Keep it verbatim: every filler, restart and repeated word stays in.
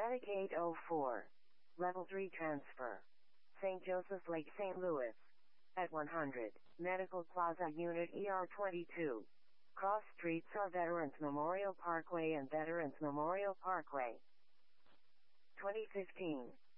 Medicaid oh four. Level three transfer. Saint Joseph's Lake, Saint Louis. At one hundred. Medical Plaza Unit E R twenty-two. Cross streets are Veterans Memorial Parkway and Veterans Memorial Parkway. twenty fifteen.